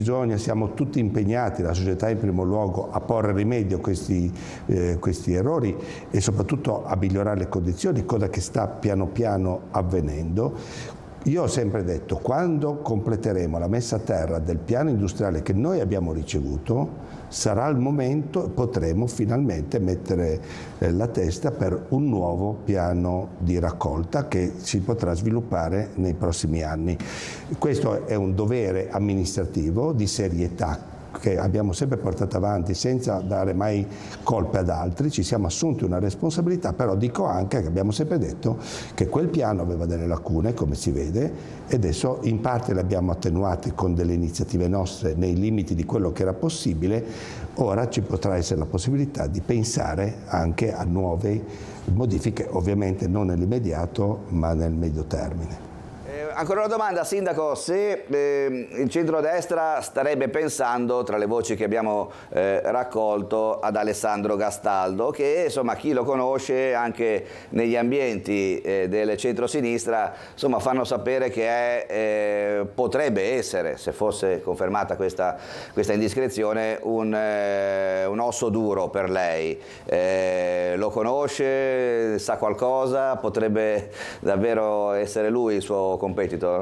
Siamo tutti impegnati, la società in primo luogo, a porre rimedio a questi errori e soprattutto a migliorare le condizioni, cosa che sta piano piano avvenendo. Io ho sempre detto, quando completeremo la messa a terra del piano industriale che noi abbiamo ricevuto, sarà il momento e potremo finalmente mettere la testa per un nuovo piano di raccolta che si potrà sviluppare nei prossimi anni. Questo è un dovere amministrativo di serietà che abbiamo sempre portato avanti senza dare mai colpe ad altri, ci siamo assunti una responsabilità, però dico anche che abbiamo sempre detto che quel piano aveva delle lacune, come si vede, e adesso in parte le abbiamo attenuate con delle iniziative nostre nei limiti di quello che era possibile. Ora ci potrà essere la possibilità di pensare anche a nuove modifiche, ovviamente non nell'immediato ma nel medio termine. Ancora una domanda, Sindaco, se il centrodestra starebbe pensando, tra le voci che abbiamo raccolto, ad Alessandro Gastaldo, che insomma chi lo conosce anche negli ambienti del centrosinistra insomma fanno sapere che potrebbe essere, se fosse confermata questa indiscrezione, un osso duro per lei. Lo conosce, sa qualcosa, potrebbe davvero essere lui il suo competitor?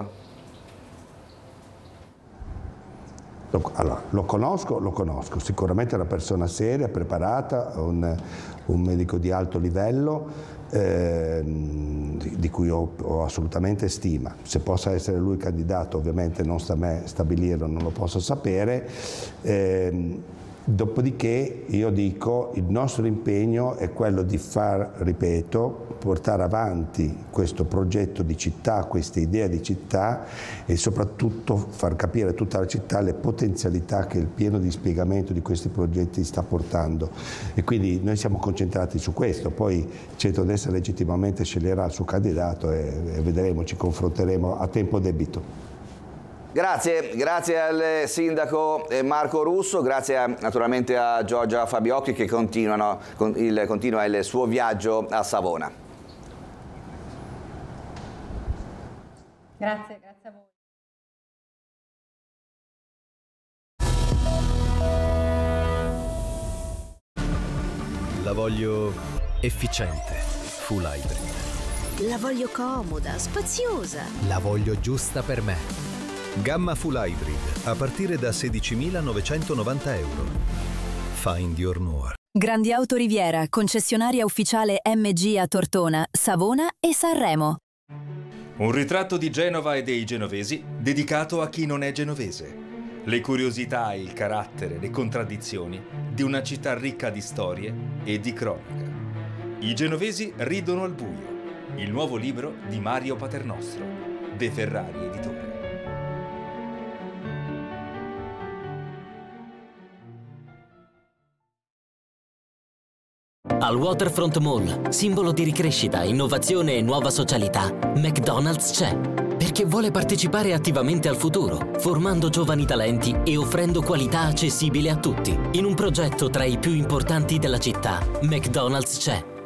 Allora, lo conosco, sicuramente è una persona seria, preparata, un medico di alto livello di cui ho assolutamente stima. Se possa essere lui il candidato ovviamente non sta a me stabilirlo, non lo posso sapere. Dopodiché io dico il nostro impegno è quello di portare avanti questo progetto di città, questa idea di città e soprattutto far capire a tutta la città le potenzialità che il pieno dispiegamento di questi progetti sta portando. E quindi noi siamo concentrati su questo, poi il centrodestra legittimamente sceglierà il suo candidato e vedremo, ci confronteremo a tempo debito. Grazie al sindaco Marco Russo, grazie naturalmente a Giorgia Fabiocchi che continua il suo viaggio a Savona. Grazie a voi. La voglio efficiente, full hybrid. La voglio comoda, spaziosa. La voglio giusta per me. Gamma Full Hybrid, a partire da 16.990 euro. Find your more. Grandi Auto Riviera, concessionaria ufficiale MG a Tortona, Savona e Sanremo. Un ritratto di Genova e dei genovesi dedicato a chi non è genovese. Le curiosità, il carattere, le contraddizioni di una città ricca di storie e di cronaca. I genovesi ridono al buio. Il nuovo libro di Mario Paternostro, De Ferrari Editore. Al Waterfront Mall, simbolo di ricrescita, innovazione e nuova socialità, McDonald's c'è. Perché vuole partecipare attivamente al futuro, formando giovani talenti e offrendo qualità accessibile a tutti. In un progetto tra i più importanti della città, McDonald's c'è.